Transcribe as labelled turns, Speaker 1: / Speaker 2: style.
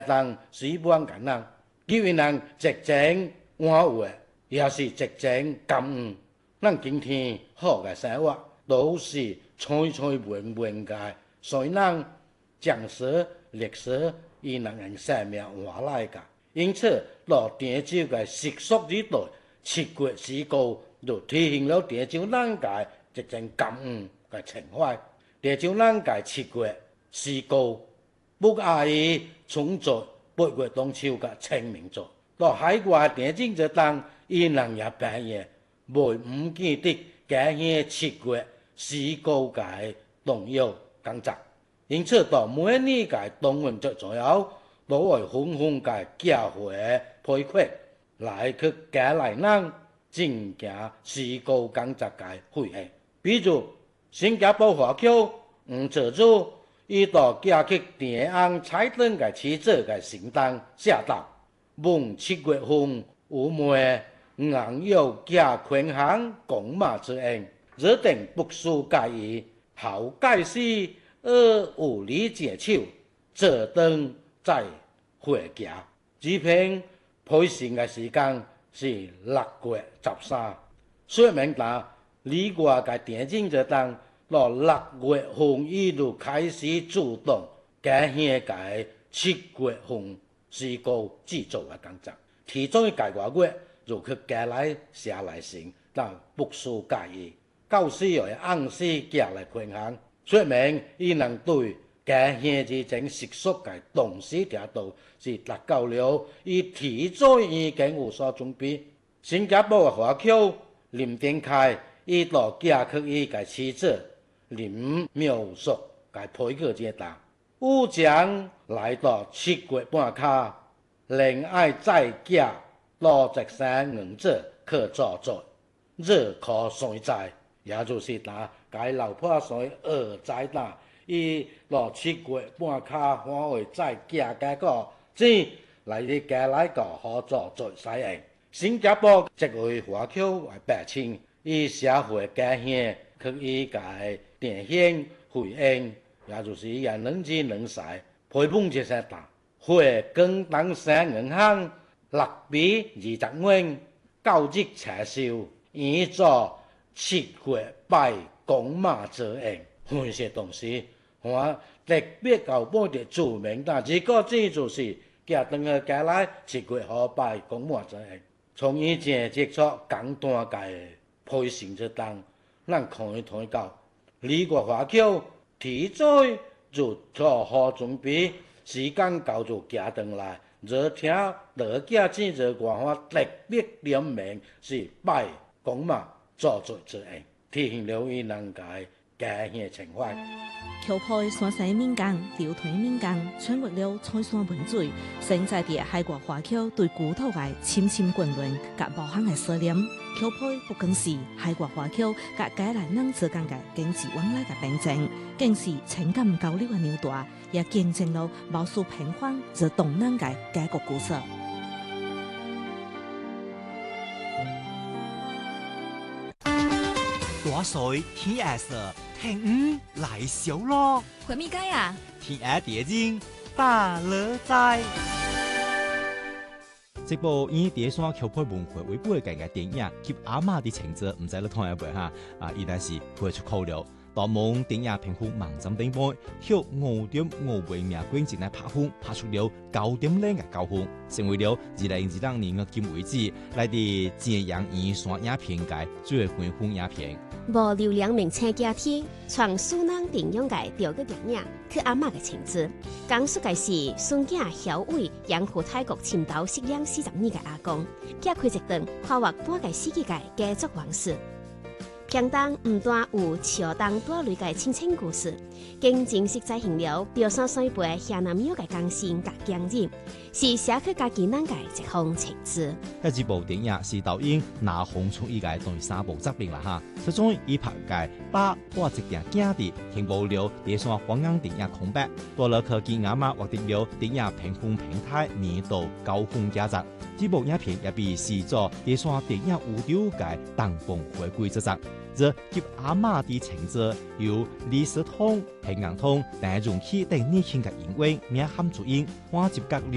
Speaker 1: 當水幫緊人，叫人直情安慰，也是直情感恩。咱今天好嘅生活，都是脆脆穩穩嘅，所以咱將士歷史以人生命換來嘅。因此，落汴州嘅習俗之代，7月4號就體現了汴州人嘅一種感恩嘅情懷。汴州人嘅7月4號不亞於創作8月中秋嘅清明節。到海外汴京這當，伊人也扮演未唔記得嘅7月4號嘅重要工作。因此，到每年嘅動員最重要，都會紛紛嘅教會培訓來去鼓勵人增加4號工作嘅會議。比如新加坡華僑吳澤珠，伊到寄去電影彩燈嘅記者嘅行動寫道：逢7月份有梅硬有寄權行公馬之恩，日定不輸介意，後介時5里接手，這等在回家。這篇配信嘅時間是6月13，說明咗呢個嘅電影就當到6月份一路開始主動改寫嘅7月份4號製作嘅工作，其中嘅計劃月就去改來寫來成，但不輸介意，教師又按時寄來權衡，說明伊能對改寫這種習俗嘅東西態度是達到了伊提早已經有所準備。新加坡嘅華僑林定開伊到寄去伊嘅妻子林妙淑嘅配合階段，有將來到7月半卡，另愛再寄到這山銀子去做做，這可算在，也就是打該老婆所在打。伊到7月半卡，反會再寄嘅個錢來去寄來個合作做使用。新加坡這位華僑為百姓，伊社會改獻去伊個電影回應，也就是也能知能使陪伴這些打，會跟當山銀行6比20元交接撤銷，以做7月拜公馬之恩。這些東西我特別搞半點著名，但這個這就是叫等佢改來7月好拜公馬之恩。從以前接觸簡單嘅配信之當，咱可以睇到呢個華僑提早就做好準備，時間到就寄回來。而聽得家記者講話，特別點名是拜公馬做做之恩，體現了伊人嘅家鄉情懷。
Speaker 2: 裘配山西民間、條屯民間，傳閱了採山文水，生在地海外華僑對古土嘅深深眷戀，甲無限嘅思念。裘配不僅是海外華僑甲家人人之間嘅經濟往來嘅憑證，更是情感交流嘅紐帶，也見證了無數平凡而動人嘅家國故事。
Speaker 3: 大水天涯色，平來小咯。
Speaker 4: 回咪街啊？
Speaker 3: 天涯蝶影大樂在。這部以第山裘配文化為背景嘅電影，及阿媽的情節，唔知你睇下未哈？依然是配出口了。當夢電影評分網站頂播，挑5.5名觀眾來拍分，拍出了9.0嘅高分，成為了2022年嘅今為止來自浙江宜山影片界最高分影片。
Speaker 5: 無流量名車家天，從蘇南電影界調個電影，去阿媽嘅情節，講述嘅是孫囝曉偉養父泰國潛逃食養40年嘅阿公，揭開一段跨越半個世紀嘅家族往事。片中唔但有橋當多類嘅親情故事，更正式再現了表山水輩下南廟嘅鋼線甲經驗，是寫給家己人嘅一項情致。
Speaker 3: 這部電影是導演拿紅從依個第3部作品啦哈，其中以拍嘅把我一定驚的聽無了第山黃金電影空白，多了科技阿媽獲得了電影評分平台年度高分佳作。這部影片也被視作第山電影有料嘅當紅回歸之作。這及阿媽的情節由李思通、平陽通、戴榮基等年輕嘅演員名喊主演，我接隔了